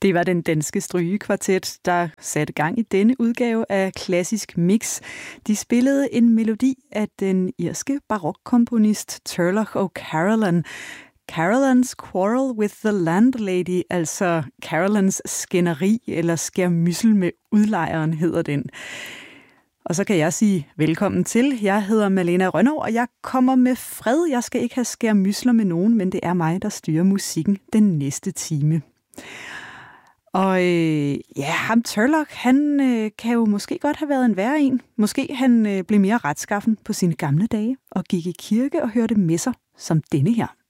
Det var den danske strygekvartet, der satte gang i denne udgave af Klassisk Mix. De spillede en melodi af den irske barokkomponist Turlough O'Carolan. Carolans Quarrel with the Landlady, altså Carolans skænderi eller skærmyssel med udlejeren, hedder den. Og så kan jeg sige velkommen til. Jeg hedder Malena Rønnow, og jeg kommer med fred. Jeg skal ikke have skærmysler med nogen, men det er mig, der styrer musikken den næste time. Og ham Turlough, han kan jo måske godt have været en værre en. Måske han blev mere retskaffen på sine gamle dage og gik i kirke og hørte messer som denne her.